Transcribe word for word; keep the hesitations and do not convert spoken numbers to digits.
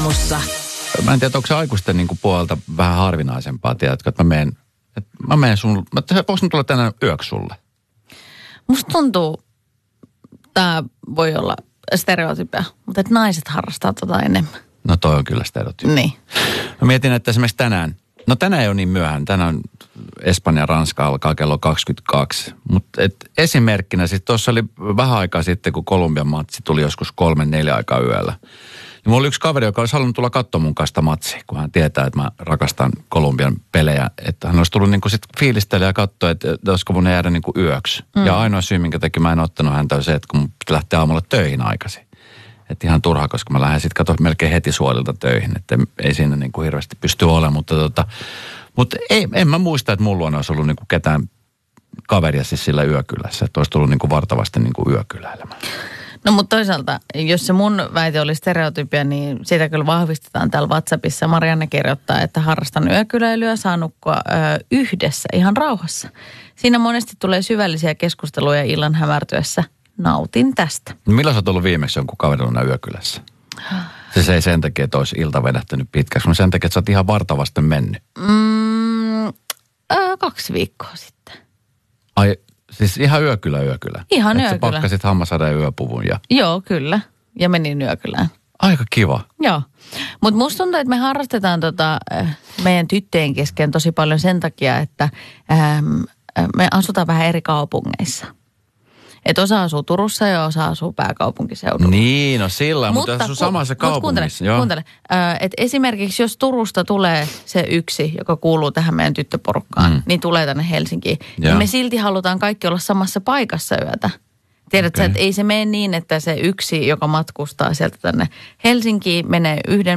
aamussa. Mä en tiedä, onko se aikuisten niin kuin puolelta vähän harvinaisempaa, tiedätkö, että mä menen, että mä menen sun, mä, voisin tulla tänään yöksi sulle? Musta tuntuu, tää voi olla stereotypia, mutta että naiset harrastaa tota enemmän. No toi on kyllä stereotypia. Niin. Mä mietin, että esimerkiksi tänään, no tänään ei ole niin myöhään, tänään Espanja ja Ranska alkaa kello kaksikymmentäkaksi, mutta esimerkkinä sitten tuossa oli vähän aikaa sitten, kun Kolumbian matsi tuli joskus kolme, neljä aikaa yöllä. Ja mulla oli yksi kaveri, joka olisi halunnut tulla katsomaan mun kanssa matsia, kun hän tietää, että mä rakastan Kolumbian pelejä. Että hän olisi tullut niin kuin sit fiilistellä ja katsoa, että olisiko mun jäädä niin kuin yöksi. Mm. Ja ainoa syy, minkä takia mä en ottanut häntä, on se, että kun mun pitää lähteä aamulla töihin aikaisin. Että ihan turha, koska mä lähden sitten katsoa melkein heti suolilta töihin. Että ei siinä niin kuin hirveästi pysty olemaan, mutta tota... Mutta ei, en mä muista, että mulla olisi ollut niin kuin ketään kaveria siis sillä yökylässä. Että olisi tullut niin kuin vartavasti niin kuin yökyläilemään. No mutta toisaalta, jos se mun väite oli stereotypia, niin siitä kyllä vahvistetaan täällä WhatsAppissa. Marianne kirjoittaa, että harrastan yökyläilyä, saa nukkua ö, yhdessä ihan rauhassa. Siinä monesti tulee syvällisiä keskusteluja illan hämärtyessä. Nautin tästä. No milloin sä oot ollut viimeksi jonkun kaverilla yökylässä? Siis ei sen takia, että olisi ilta vedähtänyt pitkäksi, mutta sen takia, että sä oot ihan vartavasti mennyt. Mm, ö, kaksi viikkoa sitten. Ai, siis ihan yökylä yökylä? Ihan et yökylä. Sä pakkasit hammasadan ja yöpuvun ja... Joo, kyllä. Ja menin yökylään. Aika kiva. Joo. Mutta musta tuntuu, että me harrastetaan tota, meidän tyttöjen kesken tosi paljon sen takia, että äm, me asutaan vähän eri kaupungeissa. Että osa asuu Turussa ja osa asuu pääkaupunkiseudulla. Niin, no sillä, mutta, mutta asuu samassa kaupungissa. Kuuntele, kuuntele. Että esimerkiksi jos Turusta tulee se yksi, joka kuuluu tähän meidän tyttöporukkaan, mm. niin tulee tänne Helsinkiin. Ja me silti halutaan kaikki olla samassa paikassa yötä. Tiedätkö, okay. Että ei se mene niin, että se yksi, joka matkustaa sieltä tänne Helsinkiin, menee yhden